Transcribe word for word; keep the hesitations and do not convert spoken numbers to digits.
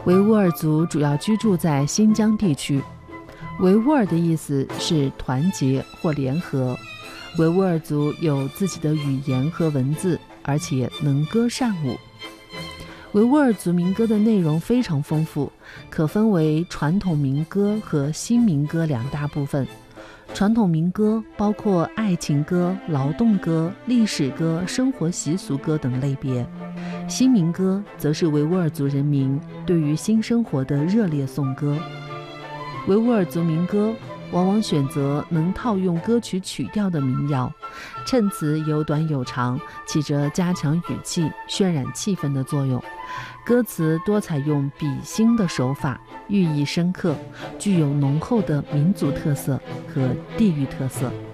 维吾尔族主要居住在新疆地区。维吾尔的意思是团结或联合。维吾尔族有自己的语言和文字，而且能歌善舞。维吾尔族民歌的内容非常丰富，可分为传统民歌和新民歌两大部分。传统民歌包括爱情歌、劳动歌、历史歌、生活习俗歌等类别。新民歌则是维吾尔族人民对于新生活的热烈颂歌。维吾尔族民歌往往选择能套用歌曲曲调的民谣，衬词有短有长，起着加强语气、渲染气氛的作用。歌词多采用比兴的手法，寓意深刻，具有浓厚的民族特色和地域特色。